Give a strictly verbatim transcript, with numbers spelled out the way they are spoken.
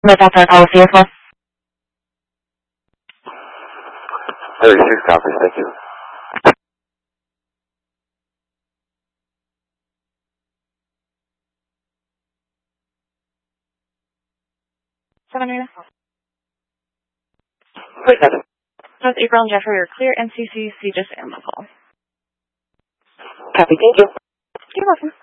That's our policy as well. thirty-six copies, thank you. seven Rita. Wait, seven. That's April and Jeffrey are clear. N C C, C just and local. Copy, thank you. You're welcome.